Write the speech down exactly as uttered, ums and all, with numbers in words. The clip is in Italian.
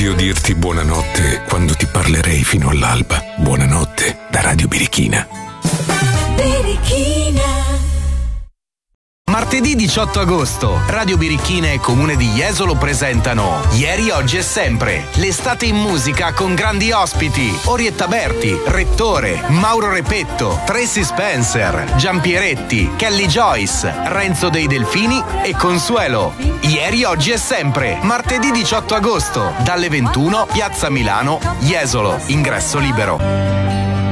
voglio dirti buonanotte quando ti parlerei fino all'alba. Buonanotte da Radio Birichina. Birichina. Martedì diciotto agosto, Radio Birichina e Comune di Jesolo presentano Ieri, Oggi e Sempre. L'estate in musica con grandi ospiti: Orietta Berti, Rettore, Mauro Repetto, Tracy Spencer, Giampieretti, Kelly Joyce, Renzo dei Delfini e Consuelo. Ieri, Oggi e Sempre. Martedì diciotto agosto, dalle ventuno, Piazza Milano, Jesolo. Ingresso libero.